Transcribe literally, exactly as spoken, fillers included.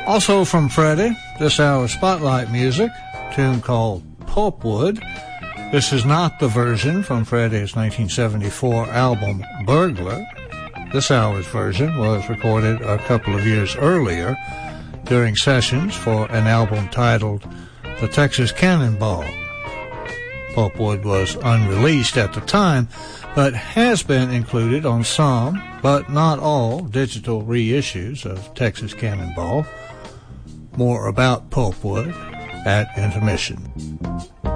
Also from Freddie, this hour's Spotlight music, a tune called Pulpwood. This is not the version from Freddie's nineteen seventy-four album Burglar. This hour's version was recorded a couple of years earlier during sessions for an album titled The Texas Cannonball. Pulpwood was unreleased at the time, but has been included on some, but not all, digital reissues of Texas Cannonball. More about Pulpwood at intermission.